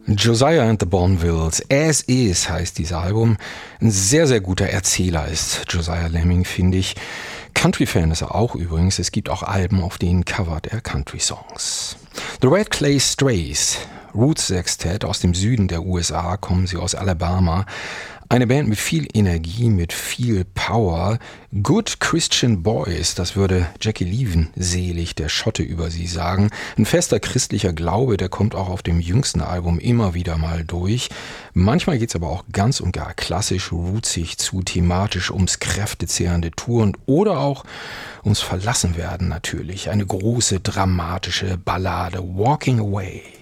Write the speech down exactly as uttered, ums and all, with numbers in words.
Josiah and the Bonvilles, As Is heißt dieses Album. Ein sehr, sehr guter Erzähler ist Josiah Lemming, finde ich. Country-Fan ist er auch übrigens. Es gibt auch Alben, auf denen covert er Country-Songs. The Red Clay Strays, Roots Sextet aus dem Süden der U S A, kommen sie aus Alabama. Eine Band mit viel Energie, mit viel Power. Good Christian Boys, das würde Jackie Leven selig, der Schotte, über sie sagen. Ein fester christlicher Glaube, der kommt auch auf dem jüngsten Album immer wieder mal durch. Manchmal geht's aber auch ganz und gar klassisch, rootsig zu, thematisch ums kräftezehrende Touren oder auch ums Verlassenwerden natürlich. Eine große, dramatische Ballade, Walking Away.